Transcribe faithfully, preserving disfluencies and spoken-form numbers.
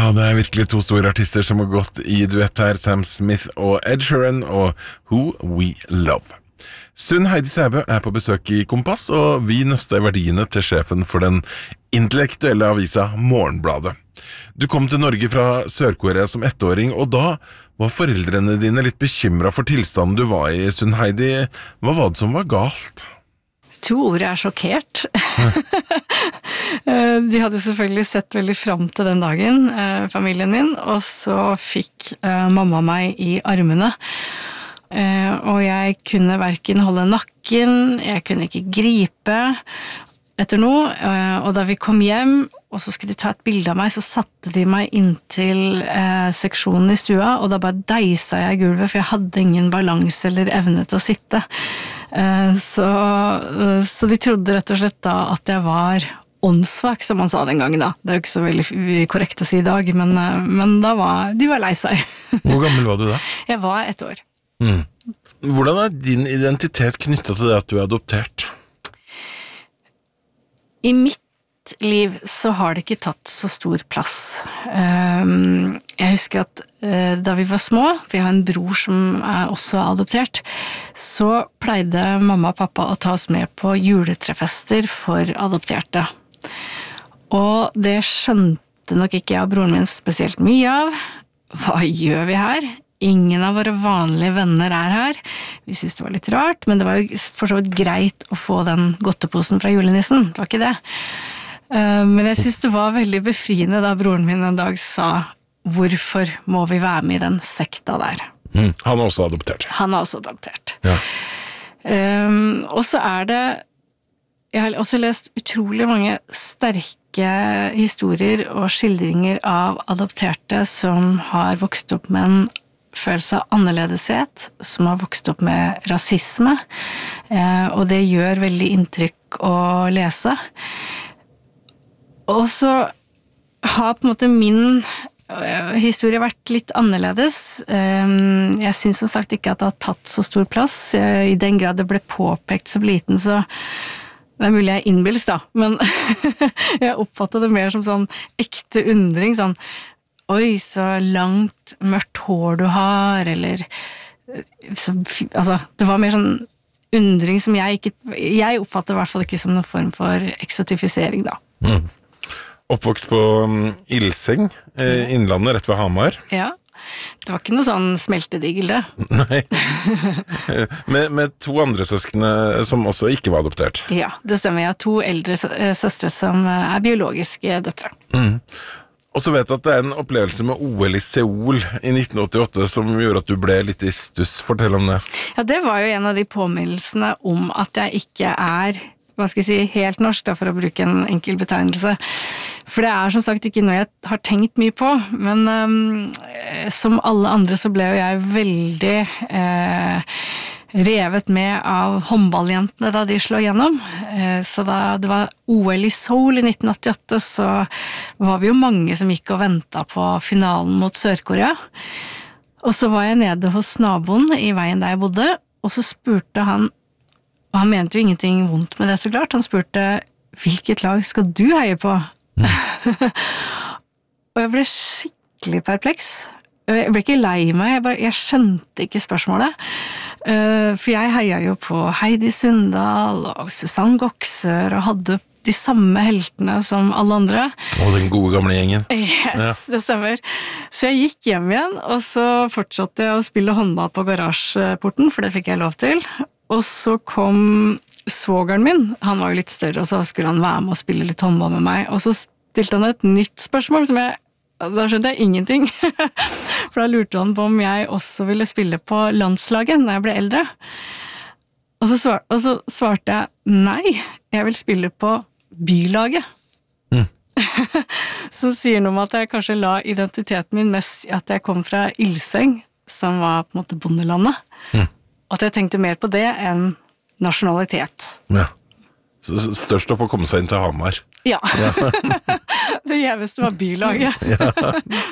Ja, det er virkelig to store artister som har gått i duett her, Sam Smith og Ed Sheeran og Who We Love. Sunn Heidi Sæbø er på besøk i Kompass, og vi nøster verdiene til sjefen for den intellektuelle avisa Morgenbladet. Du kom til Norge fra Sør-Korea som ettåring, og da var foreldrene dine litt bekymret for tilstanden du var i, Sunn Heidi. Hva var det som var galt? To ord er sjokkert. De hadde selvfølgelig sett veldig fram til den dagen, familien min, og så fikk mamma meg i armene. Og jeg kunne hverken holde nakken, jeg kunne ikke gripe etter noe, og da vi kom hjem, og så skulle de ta et bilde av meg, så satte de meg inntil eh, seksjonen i stua, og da bare deisa jeg i gulvet, for jeg hadde ingen balanse eller evne til å sitte. Eh, så, så de trodde rett og slett da at jeg var åndssvak, som man sa den gangen da. Det er jo ikke så veldig korrekt å si i dag, men, men da var de var lei seg. Hvor gammel var du da? Jeg var ett år. Mm. Hvordan er din identitet knyttet til det at du er adoptert? I mitt liv så har det ikke tatt så stor plass. Jeg husker at da vi var små, for jeg har en bror som er også adoptert, så pleide mamma og pappa å ta oss med på juletrefester for adopterte. Og det skjønte nok ikke jeg og broren min spesielt mye av. Hva gjør vi her? Ingen av våre vanlige venner er her. Vi syntes det var litt rart, men det var jo for så vidt greit å få den godteposen fra julenissen. Det var ikke det. Men jeg synes det var veldig befriende da broren min en dag sa hvorfor må vi være med i den sekta der. Mm. Han er også adoptert. Han er også adoptert. Ja. Um, og så er det, jeg har også lest utrolig mange sterke historier og skildringer av adopterte som har vokst opp med en følelse av annerledeshet, som har vokst opp med rasisme, eh, og det gjør veldig inntrykk å lese. Og så har på en måte min historie vært litt annerledes. Jeg synes som sagt ikke at det har tatt så stor plass. I den grad det ble påpekt som liten, så det er mulig jeg er innbilsk da, men jeg oppfattet det mer som sånn ekte undring, sånn oi, så langt mørkt hår du har, eller så, altså, det var mer sånn undring som jeg ikke, jeg oppfattet i hvert fall ikke som noen form for eksotifisering da. Mm. Oppvokst på um, Ilseng, eh, innlandet rett ved Hamar. Ja, det var ikke noe sånn smeltedigel det. Nei, med, med to andre søskene som også ikke var adoptert. Ja, det stemmer. Jeg har to eldre søstre som er biologiske døtre. Mm. Og så vet jeg at det er en opplevelse med O L i Seoul i nitten åttiåtte som gjorde at du ble litt i stuss. Fortell om det. Ja, det var jo en av de påminnelsene om at jeg ikke er, hva skal jeg si, helt norsk, da, for å bruke en enkel betegnelse. For det er som sagt ikke noe jeg har tenkt mye på, men um, som alle andre så ble jo jeg veldig eh, revet med av håndballjentene da de slå gjennom. Eh, så da det var O L i Seoul i nitten åttiåtte, så var vi jo mange som gikk og ventet på finalen mot Sør-Korea. Og så var jeg nede hos naboen i veien der jeg bodde, og så spurte han, og han mente jo ingenting vondt med det så klart, han spurte, hvilket lag skal du heie på? Mm. Og jeg ble skikkelig perpleks. Jeg ble ikke lei meg, jeg, bare, jeg skjønte ikke spørsmålet. Uh, for jeg heia jo på Heidi Sundal og Susanne Goksør og hadde de samme heltene som alle andre. Og den gode gamle gjengen. Yes, ja. Det stemmer. Så jeg gikk hjem igjen, og så fortsatte jeg å spille håndball på garasjeporten, for det fikk jeg lov til. Og så kom svogeren min, han var jo litt større, og så skulle han være med og spille litt håndball med meg, og så stilte han et nytt spørsmål som jeg, da skjønte jeg ingenting. For da lurte han på om jeg også ville spille på landslaget når jeg ble eldre. Og så, svar, og så svarte jeg nei, jeg vil spille på bylaget. Mm. Som sier noe om at jeg kanskje la identiteten min mest i at jeg kom fra Ilseng, som var på en måte bondelandet. Mm. Og at jeg tenkte mer på det enn nasjonalitet. Ja. Størst å få komme seg inn til Hamar. Ja. Det gjeveste var bylaget. Ja.